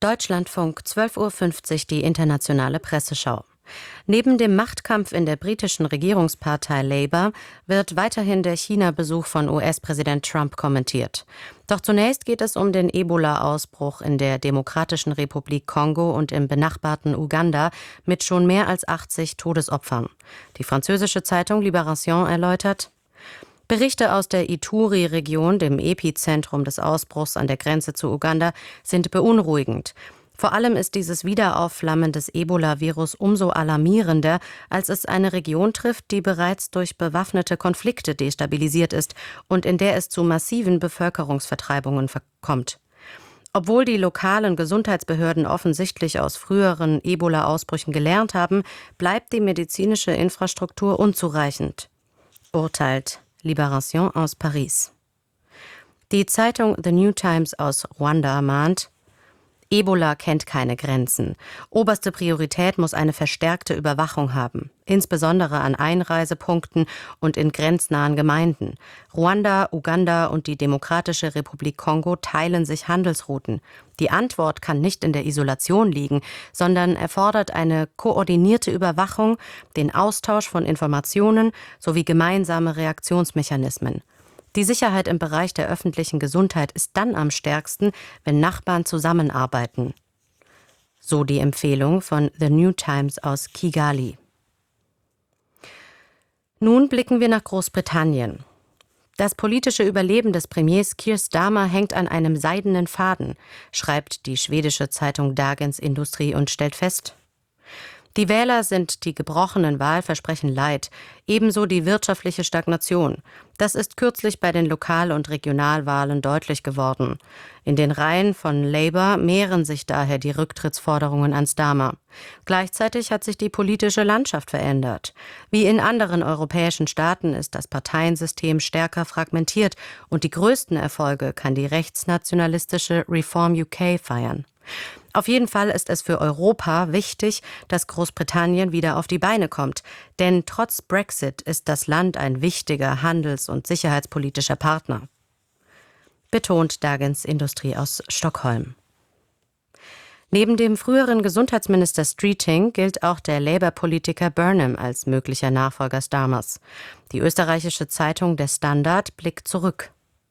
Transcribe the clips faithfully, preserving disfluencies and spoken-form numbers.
Deutschlandfunk, zwölf Uhr fünfzig, die internationale Presseschau. Neben dem Machtkampf in der britischen Regierungspartei Labour wird weiterhin der China-Besuch von U S-Präsident Trump kommentiert. Doch zunächst geht es um den Ebola-Ausbruch in der Demokratischen Republik Kongo und im benachbarten Uganda mit schon mehr als achtzig Todesopfern. Die französische Zeitung Libération erläutert: Berichte aus der Ituri-Region, dem Epizentrum des Ausbruchs an der Grenze zu Uganda, sind beunruhigend. Vor allem ist dieses Wiederaufflammen des Ebola-Virus umso alarmierender, als es eine Region trifft, die bereits durch bewaffnete Konflikte destabilisiert ist und in der es zu massiven Bevölkerungsvertreibungen kommt. Obwohl die lokalen Gesundheitsbehörden offensichtlich aus früheren Ebola-Ausbrüchen gelernt haben, bleibt die medizinische Infrastruktur unzureichend, urteilt Libération aus Paris. Die Zeitung The New Times aus Ruanda mahnt: Ebola kennt keine Grenzen. Oberste Priorität muss eine verstärkte Überwachung haben, insbesondere an Einreisepunkten und in grenznahen Gemeinden. Ruanda, Uganda und die Demokratische Republik Kongo teilen sich Handelsrouten. Die Antwort kann nicht in der Isolation liegen, sondern erfordert eine koordinierte Überwachung, den Austausch von Informationen sowie gemeinsame Reaktionsmechanismen. Die Sicherheit im Bereich der öffentlichen Gesundheit ist dann am stärksten, wenn Nachbarn zusammenarbeiten. So die Empfehlung von The New Times aus Kigali. Nun blicken wir nach Großbritannien. Das politische Überleben des Premiers Keir Starmer hängt an einem seidenen Faden, schreibt die schwedische Zeitung Dagens Industri und stellt fest: Die Wähler sind die gebrochenen Wahlversprechen leid, ebenso die wirtschaftliche Stagnation. Das ist kürzlich bei den Lokal- und Regionalwahlen deutlich geworden. In den Reihen von Labour mehren sich daher die Rücktrittsforderungen an Starmer. Gleichzeitig hat sich die politische Landschaft verändert. Wie in anderen europäischen Staaten ist das Parteiensystem stärker fragmentiert und die größten Erfolge kann die rechtsnationalistische Reform U K feiern. Auf jeden Fall ist es für Europa wichtig, dass Großbritannien wieder auf die Beine kommt. Denn trotz Brexit ist das Land ein wichtiger handels- und sicherheitspolitischer Partner, betont Dagens Industri aus Stockholm. Neben dem früheren Gesundheitsminister Streeting gilt auch der Labour-Politiker Burnham als möglicher Nachfolger Starmers. Die österreichische Zeitung Der Standard blickt zurück.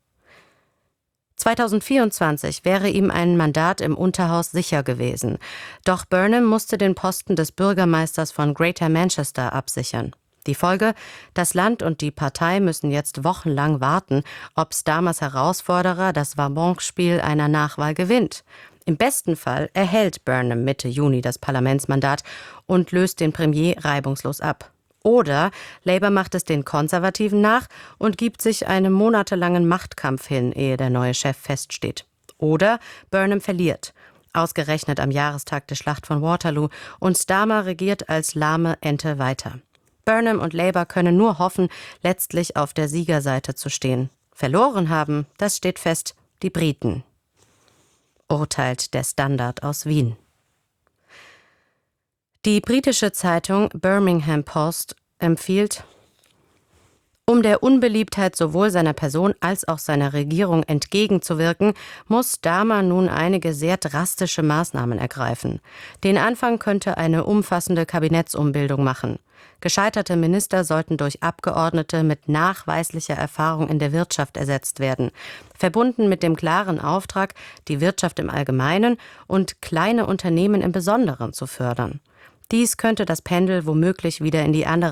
zweitausendvierundzwanzig wäre ihm ein Mandat im Unterhaus sicher gewesen. Doch Burnham musste den Posten des Bürgermeisters von Greater Manchester absichern. Die Folge: Das Land und die Partei müssen jetzt wochenlang warten, ob Starmers Herausforderer das Wabonspiel einer Nachwahl gewinnt. Im besten Fall erhält Burnham Mitte Juni das Parlamentsmandat und löst den Premier reibungslos ab. Oder Labour macht es den Konservativen nach und gibt sich einem monatelangen Machtkampf hin, ehe der neue Chef feststeht. Oder Burnham verliert, ausgerechnet am Jahrestag der Schlacht von Waterloo, und Starmer regiert als lahme Ente weiter. Burnham und Labour können nur hoffen, letztlich auf der Siegerseite zu stehen. Verloren haben, das steht fest, die Briten, urteilt der Standard aus Wien. Die britische Zeitung Birmingham Post empfiehlt: Um der Unbeliebtheit sowohl seiner Person als auch seiner Regierung entgegenzuwirken, muss Starmer nun einige sehr drastische Maßnahmen ergreifen. Den Anfang könnte eine umfassende Kabinettsumbildung machen. Gescheiterte Minister sollten durch Abgeordnete mit nachweislicher Erfahrung in der Wirtschaft ersetzt werden, verbunden mit dem klaren Auftrag, die Wirtschaft im Allgemeinen und kleine Unternehmen im Besonderen zu fördern. Dies könnte das Pendel womöglich wieder in die andere